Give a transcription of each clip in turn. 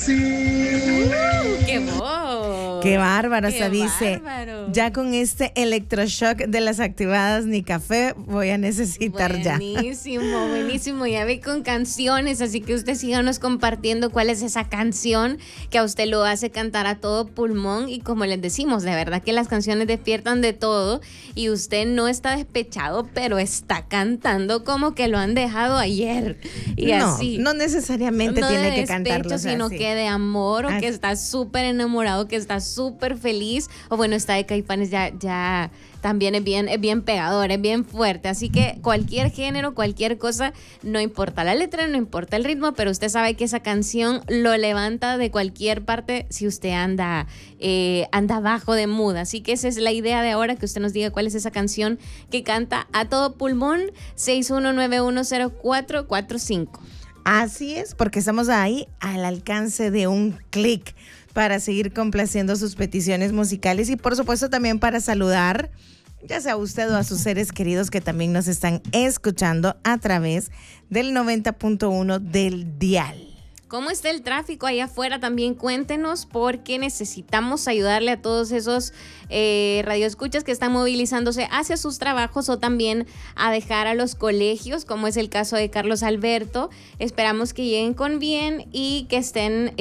sí. ¡Qué voz! Qué bárbaro, ¡Qué se dice. bárbaro! Ya con este electroshock de las activadas ni café voy a necesitar ya. Buenísimo, buenísimo. Ya ve con canciones, así que usted síganos compartiendo cuál es esa canción que a usted lo hace cantar a todo pulmón. Y como les decimos, de verdad que las canciones despiertan de todo y usted no está despechado, pero está cantando como que lo han dejado ayer. Y así. No necesariamente No tiene de que cantarlo. despecho, sino así. que de amor, o Así. que está súper enamorado, que está súper feliz, o bueno, está de Caifanes ya también es bien pegador, es bien fuerte, así que cualquier género, cualquier cosa, no importa la letra, no importa el ritmo, pero usted sabe que esa canción lo levanta de cualquier parte si usted anda bajo de mood, así que esa es la idea de ahora, que usted nos diga cuál es esa canción que canta a todo pulmón. 61910445. Así es, porque estamos ahí al alcance de un clic para seguir complaciendo sus peticiones musicales y por supuesto también para saludar, ya sea a usted o a sus seres queridos que también nos están escuchando a través del 90.1 del dial. ¿Cómo está el tráfico allá afuera? También cuéntenos, porque necesitamos ayudarle a todos esos radioescuchas que están movilizándose hacia sus trabajos o también a dejar a los colegios, como es el caso de Carlos Alberto. Esperamos que lleguen con bien y que estén,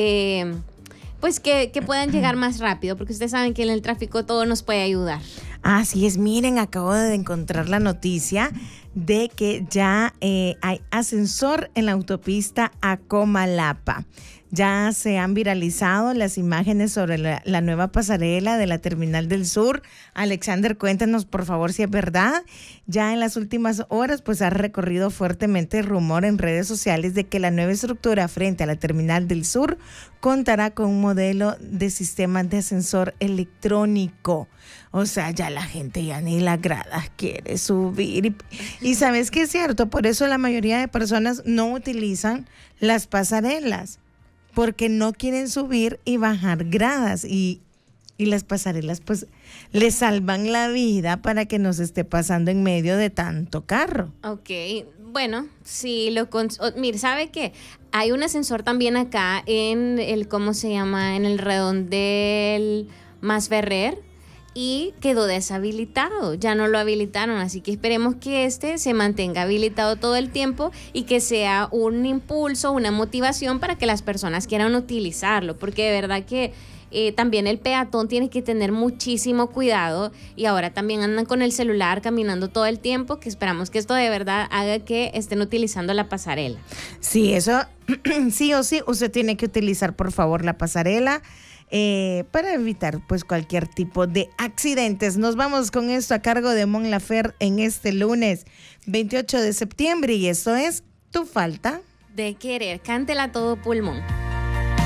pues que puedan llegar más rápido, porque ustedes saben que en el tráfico todo nos puede ayudar. Así es, miren, acabo de encontrar la noticia de que ya hay ascensor en la autopista a Comalapa. Ya se han viralizado las imágenes sobre la nueva pasarela de la Terminal del Sur. Alexander, cuéntanos por favor si es verdad. Ya en las últimas horas pues ha recorrido fuertemente el rumor en redes sociales de que la nueva estructura frente a la Terminal del Sur contará con un modelo de sistema de ascensor electrónico. O sea, ya la gente ya ni las gradas quiere subir. Y sabes que es cierto, por eso la mayoría de personas no utilizan las pasarelas, porque no quieren subir y bajar gradas. Y las pasarelas pues le salvan la vida para que no se esté pasando en medio de tanto carro. Ok, bueno, sí, mire, ¿sabe qué? Hay un ascensor también acá en el, ¿cómo se llama? En el redondel Masferrer, y quedó deshabilitado, ya no lo habilitaron, así que esperemos que se mantenga habilitado todo el tiempo y que sea un impulso, una motivación para que las personas quieran utilizarlo, porque de verdad que también el peatón tiene que tener muchísimo cuidado, y ahora también andan con el celular caminando todo el tiempo, que esperamos que esto de verdad haga que estén utilizando la pasarela. Sí, eso sí o sí, usted tiene que utilizar por favor la pasarela para evitar pues cualquier tipo de accidentes. Nos vamos con esto a cargo de Mon Laferte en este lunes 28 de septiembre, y esto es Tu Falta de Querer. Cántela a todo pulmón.